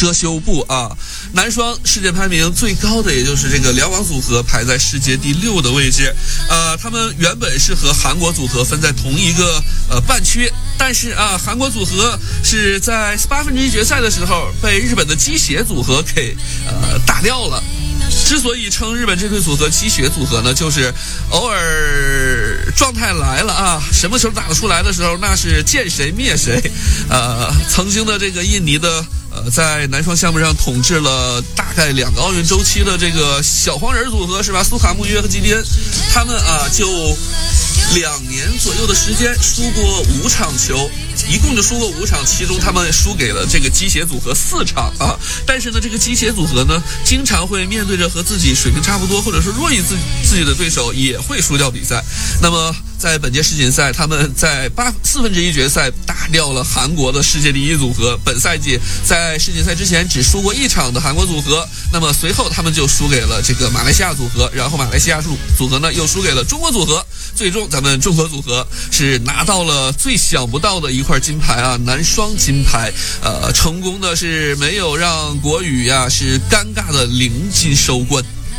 遮羞布啊。男双世界排名最高的也就是这个两网组合排在世界第6的位置。他们原本是和韩国组合分在同一个半区，但是韩国组合是在1/8决赛的时候被日本的鸡血组合给打掉了。之所以称日本这对组合鸡血组合呢，就是偶尔状态来了什么球打得出来的时候，那是见谁灭谁。曾经的这个印尼的在男双项目上统治了大概2个奥运周期的这个小黄人组合是吧？苏卡穆约和吉迪恩，他们就2年左右的时间输过5场球，一共就输过5场，其中他们输给了这个鸡血组合4场但是呢，这个鸡血组合呢，经常会面对着和自己水平差不多或者是弱于自己的对手，也会输掉比赛。那么在本届世锦赛，他们在1/4决赛打掉了韩国的世界第1组合。本赛季在世锦赛之前只输过1场的韩国组合，那么随后他们就输给了这个马来西亚组合，然后马来西亚组合呢又输给了中国组合，最终咱们中国组合是拿到了最想不到的一块金牌男双金牌，成功的是没有让国羽是尴尬的0金收官。